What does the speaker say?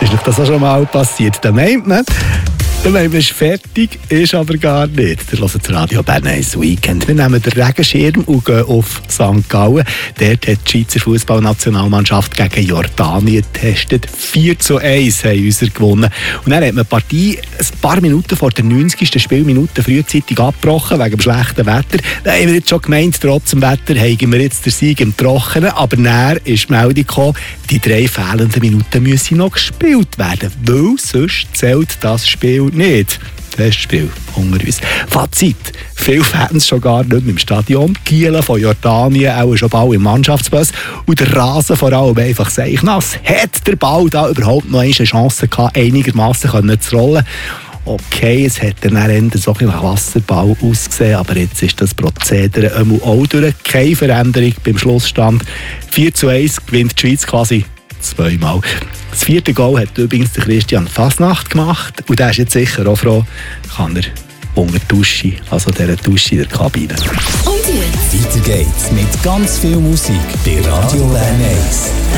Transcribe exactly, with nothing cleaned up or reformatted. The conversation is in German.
Ist euch das auch schon mal passiert? Da meint man, da meint man, ist fertig, ist aber gar nicht. Wir hören das Radio Bern eins Weekend. Wir nehmen den Regenschirm und gehen auf Sankt Gallen. Dort hat die Schweizer Fußballnationalmannschaft gegen Jordanien getestet. vier zu eins haben unsere gewonnen. Und dann hat man die Partie ein paar Minuten vor der neunzigsten Spielminute frühzeitig abgebrochen, wegen dem schlechten Wetter. Da haben wir jetzt schon gemeint, trotz dem Wetter haben wir jetzt den Sieg im Trockenen. Aber dann ist die Meldung gekommen, die drei fehlenden Minuten müssen noch gespielt werden, weil sonst zählt das Spiel nicht. Testspiel unter uns. Fazit: viele Fans schon gar nicht mehr im Stadion. Gielen von Jordanien auch schon bald im Mannschaftsbus. Und der Rasen vor allem einfach seichnass. Hat der Ball da überhaupt noch eine Chance gehabt, einigermaßen zu rollen? Okay, es hat dann eher so ein nach Wasserball ausgesehen, aber jetzt ist das Prozedere auch durch. Keine Veränderung beim Schlussstand. vier zu eins gewinnt die Schweiz quasi zweimal. Das vierte Goal hat übrigens der Christian Fasnacht gemacht und der ist jetzt sicher auch froh, kann er unter der Dusche, also dieser Dusche in der Kabine. Und jetzt? Weiter geht's mit ganz viel Musik bei Radio Bern eins.